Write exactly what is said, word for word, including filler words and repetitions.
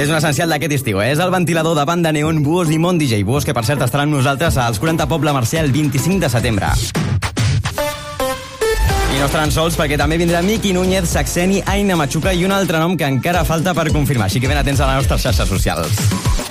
és un essencial d'aquest estiu, eh? És el ventilador de banda neon Buos i Mont D J. Buos, que per cert estaran amb nosaltres als quaranta Poble Mercè el vint-i-cinc de setembre. I no estaran sols, perquè també vindrà Miki Núñez, Saxeni, Aina Machuca i un altre nom que encara falta per confirmar. Així que ben atents a les nostres xarxes socials.